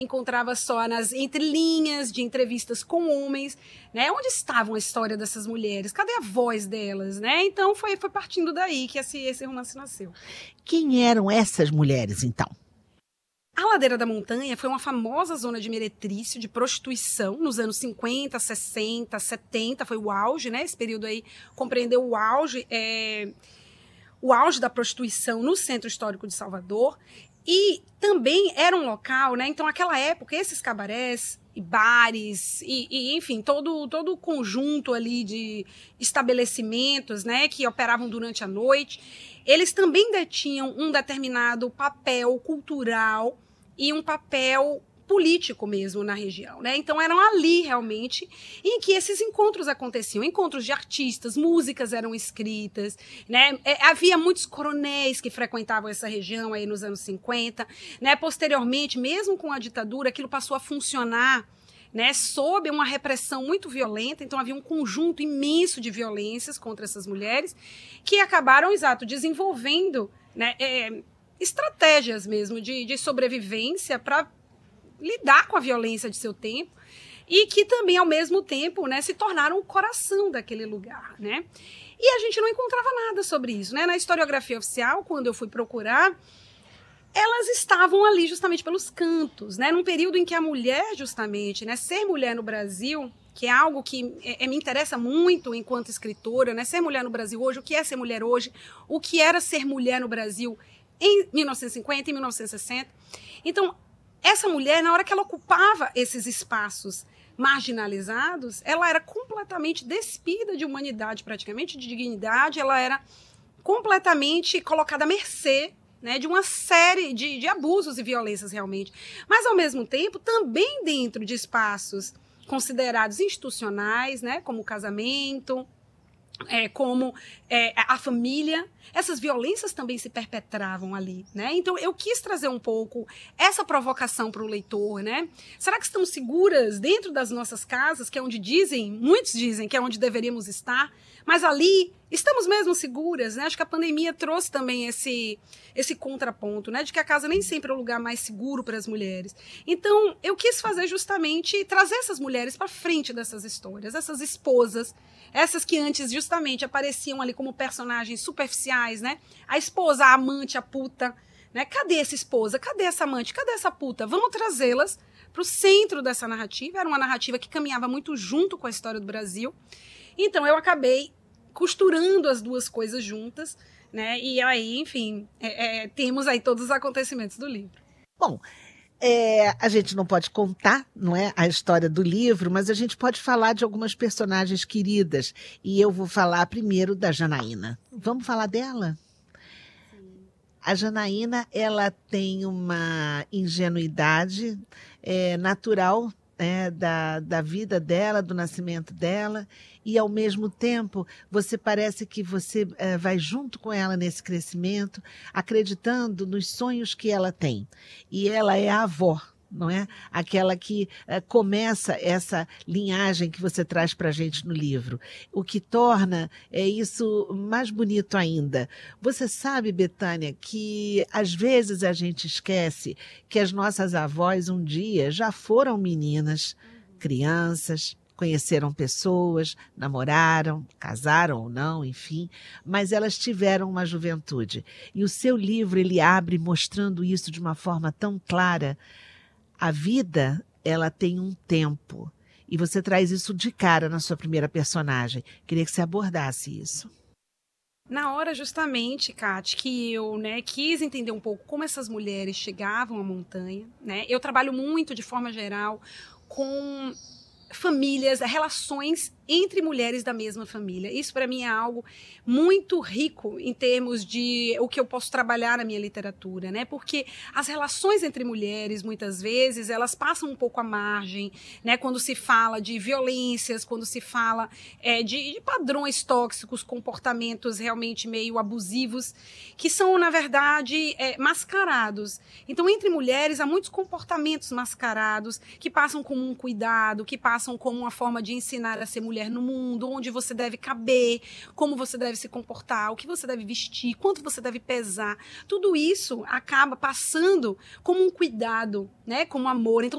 encontrava só nas entrelinhas de entrevistas com homens, né? Onde estavam a história dessas mulheres? Cadê a voz delas, né? Então foi partindo daí que esse romance nasceu. Quem eram essas mulheres, então? A Ladeira da Montanha foi uma famosa zona de meretrício, de prostituição, nos anos 50, 60, 70, foi o auge, né? Esse período aí compreendeu o auge da prostituição no Centro Histórico de Salvador. E também era um local, né? Então, naquela época, esses cabarés e bares, enfim, todo o conjunto ali de estabelecimentos, né, que operavam durante a noite, eles também detinham um determinado papel cultural e um papel político mesmo na região, né? Então eram ali realmente em que esses encontros aconteciam, encontros de artistas, músicas eram escritas, né? Havia muitos coronéis que frequentavam essa região aí nos anos 50, né? Posteriormente, mesmo com a ditadura, aquilo passou a funcionar, né, sob uma repressão muito violenta, então havia um conjunto imenso de violências contra essas mulheres que acabaram, desenvolvendo, né, estratégias mesmo de sobrevivência para lidar com a violência de seu tempo e que também, ao mesmo tempo, né, se tornaram o coração daquele lugar, né? E a gente não encontrava nada sobre isso, né? Na historiografia oficial, quando eu fui procurar, elas estavam ali justamente pelos cantos, né? Num período em que a mulher, justamente, né, ser mulher no Brasil, que é algo que me interessa muito enquanto escritora, né? Ser mulher no Brasil hoje, o que é ser mulher hoje, o que era ser mulher no Brasil em 1950, em 1960. Então, essa mulher, na hora que ela ocupava esses espaços marginalizados, ela era completamente despida de humanidade, praticamente, de dignidade, ela era completamente colocada à mercê, né, de uma série de abusos e violências realmente. Mas, ao mesmo tempo, também dentro de espaços considerados institucionais, né, como o casamento, como a família, essas violências também se perpetravam ali, né? Então eu quis trazer um pouco essa provocação para o leitor, né? Será que estamos seguras dentro das nossas casas, que é onde muitos dizem que é onde deveríamos estar, mas ali estamos mesmo seguras, né? Acho que a pandemia trouxe também esse contraponto, né? De que a casa nem sempre é o lugar mais seguro para as mulheres. Então eu quis fazer justamente trazer essas mulheres para frente dessas histórias, essas esposas, essas que antes justamente apareciam ali como personagens superficiais, né? A esposa, a amante, a puta, né? Cadê essa esposa? Cadê essa amante? Cadê essa puta? Vamos trazê-las para o centro dessa narrativa. Era uma narrativa que caminhava muito junto com a história do Brasil. Então eu acabei costurando as duas coisas juntas, né? E aí, enfim, temos aí todos os acontecimentos do livro. Bom, a gente não pode contar, não é, a história do livro, mas a gente pode falar de algumas personagens queridas. E eu vou falar primeiro da Janaína. Vamos falar dela? Sim. A Janaína, ela tem uma ingenuidade natural, da vida dela, do nascimento dela, e ao mesmo tempo você parece que você vai junto com ela nesse crescimento, acreditando nos sonhos que ela tem. E ela é a avó, não é? Aquela que começa essa linhagem que você traz para a gente no livro, o que torna isso mais bonito ainda. Você sabe, Betânia, que às vezes a gente esquece que as nossas avós um dia já foram meninas, crianças, conheceram pessoas, namoraram, casaram ou não, enfim, mas elas tiveram uma juventude. E o seu livro, ele abre mostrando isso de uma forma tão clara. A vida, ela tem um tempo. E você traz isso de cara na sua primeira personagem. Queria que você abordasse isso. Na hora, justamente, Kate, que eu quis entender um pouco como essas mulheres chegavam à montanha, né? Eu trabalho muito, de forma geral, com famílias, relações entre mulheres da mesma família. Isso, para mim, é algo muito rico em termos de o que eu posso trabalhar na minha literatura, né? Porque as relações entre mulheres, muitas vezes, elas passam um pouco à margem, né? Quando se fala de violências, quando se fala de padrões tóxicos, comportamentos realmente meio abusivos, que são, na verdade, mascarados. Então, entre mulheres, há muitos comportamentos mascarados que passam como um cuidado, que passam como uma forma de ensinar a ser mulher no mundo, onde você deve caber, como você deve se comportar, o que você deve vestir, quanto você deve pesar. Tudo isso acaba passando como um cuidado, né, como amor. Então,